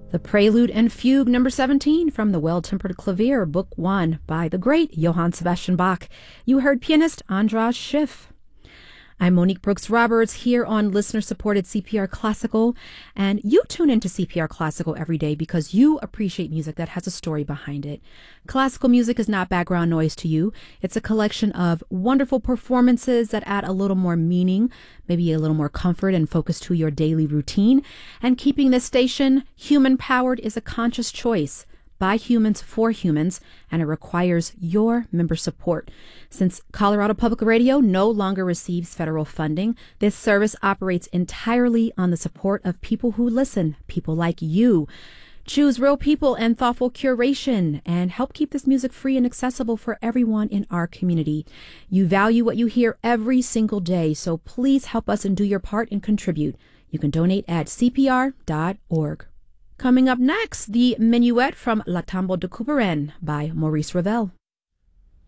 The Prelude and Fugue number 17 from the Well-Tempered Clavier, Book 1 by the great Johann Sebastian Bach. You heard pianist Andras Schiff. I'm Monique Brooks Roberts here on listener-supported CPR Classical, and you tune into CPR Classical every day because you appreciate music that has a story behind it. Classical music is not background noise to you. It's a collection of wonderful performances that add a little more meaning, maybe a little more comfort and focus to your daily routine. And keeping this station human-powered is a conscious choice. By humans for humans, and it requires your member support. Since Colorado Public Radio no longer receives federal funding, this service operates entirely on the support of people who listen, people like you. Choose real people and thoughtful curation, and help keep this music free and accessible for everyone in our community. You value what you hear every single day, so please help us and do your part and contribute. You can donate at cpr.org. Coming up next, the Minuet from La Tombe de Couperin by Maurice Ravel.